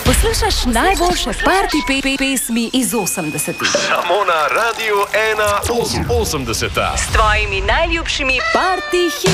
Poslušaš najboljše party pesmi iz 80-ih. Samo na Radiu 1 80. S tvojimi najljubšimi party hiti.